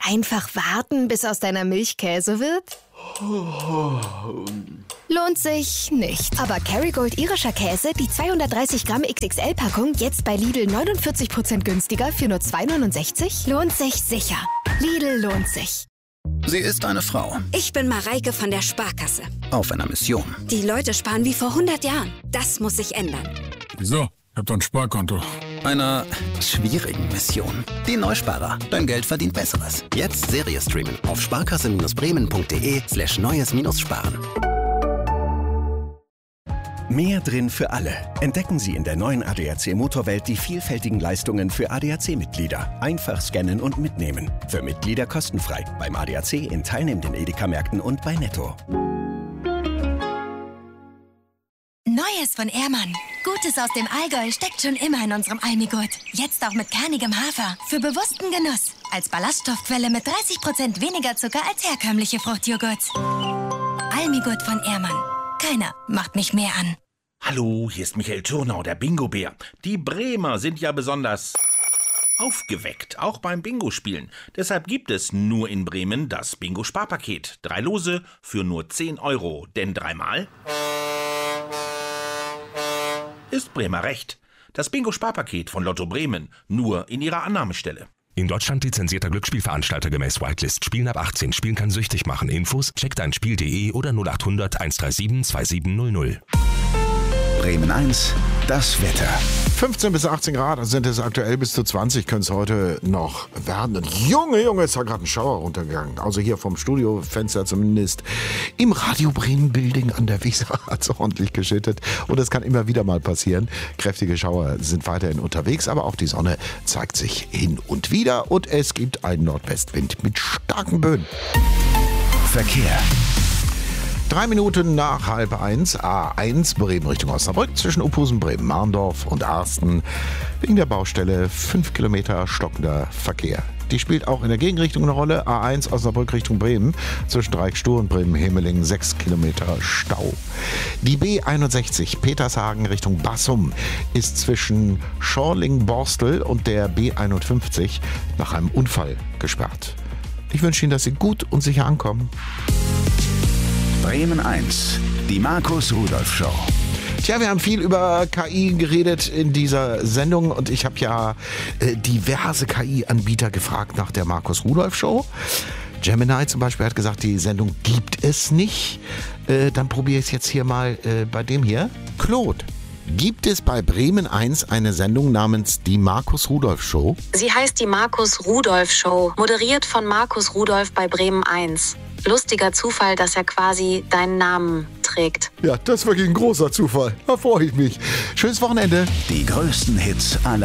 Einfach warten, bis aus deiner Milch Käse wird? Lohnt sich nicht. Aber Kerrygold irischer Käse, die 230 Gramm XXL-Packung, jetzt bei Lidl 49% günstiger für nur 2,69? Lohnt sich sicher. Lidl lohnt sich. Sie ist eine Frau. Ich bin Mareike von der Sparkasse. Auf einer Mission. Die Leute sparen wie vor 100 Jahren. Das muss sich ändern. Wieso? Ich hab doch ein Sparkonto. Einer schwierigen Mission. Die Neusparer. Dein Geld verdient Besseres. Jetzt Serie streamen auf sparkasse-bremen.de/neues-sparen. Mehr drin für alle. Entdecken Sie in der neuen ADAC Motorwelt die vielfältigen Leistungen für ADAC-Mitglieder. Einfach scannen und mitnehmen. Für Mitglieder kostenfrei. Beim ADAC in teilnehmenden Edeka-Märkten und bei Netto. Neues von Ehrmann. Gutes aus dem Allgäu steckt schon immer in unserem Almigurt. Jetzt auch mit kernigem Hafer. Für bewussten Genuss. Als Ballaststoffquelle mit 30% weniger Zucker als herkömmliche Fruchtjoghurts. Almigurt von Ehrmann. Keiner macht mich mehr an. Hallo, hier ist Michael Thürnau, der Bingo-Bär. Die Bremer sind ja besonders aufgeweckt, auch beim Bingo-Spielen. Deshalb gibt es nur in Bremen das Bingo-Sparpaket. 3 Lose für nur 10 €, denn 3-mal ist Bremer Recht. Das Bingo-Sparpaket von Lotto Bremen, nur in ihrer Annahmestelle. In Deutschland lizenzierter Glücksspielveranstalter gemäß Whitelist. Spielen ab 18. Spielen kann süchtig machen. Infos checkdeinspiel.de oder 0800 137 2700. Bremen 1, das Wetter. 15 bis 18 Grad sind es aktuell, bis zu 20 können es heute noch werden. Und Junge, ist da gerade ein Schauer runtergegangen. Also hier vom Studiofenster zumindest. Im Radio Bremen Building an der Weser hat es ordentlich geschüttet. Und es kann immer wieder mal passieren. Kräftige Schauer sind weiterhin unterwegs, aber auch die Sonne zeigt sich hin und wieder. Und es gibt einen Nordwestwind mit starken Böen. Verkehr. 3 Minuten nach 12:30, A1 Bremen Richtung Osnabrück zwischen Uphusen, Bremen-Marndorf und Arsten. Wegen der Baustelle 5 Kilometer stockender Verkehr. Die spielt auch in der Gegenrichtung eine Rolle. A1 Osnabrück Richtung Bremen zwischen Dreieckstuhl und Bremen-Hemelingen 6 Kilometer Stau. Die B61 Petershagen Richtung Bassum ist zwischen Schorling-Borstel und der B51 nach einem Unfall gesperrt. Ich wünsche Ihnen, dass Sie gut und sicher ankommen. Bremen 1, die Markus-Rudolph-Show. Tja, wir haben viel über KI geredet in dieser Sendung und ich habe ja diverse KI-Anbieter gefragt nach der Markus-Rudolph-Show. Gemini zum Beispiel hat gesagt, die Sendung gibt es nicht. Dann probiere ich es jetzt hier mal bei dem hier. Claude. Gibt es bei Bremen 1 eine Sendung namens Die Markus-Rudolph-Show? Sie heißt Die Markus-Rudolph-Show, moderiert von Markus Rudolph bei Bremen 1. Lustiger Zufall, dass er quasi deinen Namen trägt. Ja, das ist wirklich ein großer Zufall. Da freue ich mich. Schönes Wochenende. Die größten Hits aller